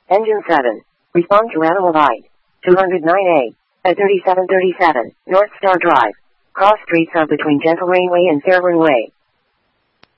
Engine 7. Respond to animal bite. 209A. At 3737, North Star Drive. Cross streets of between Gentle Rainway and Fairburn Way.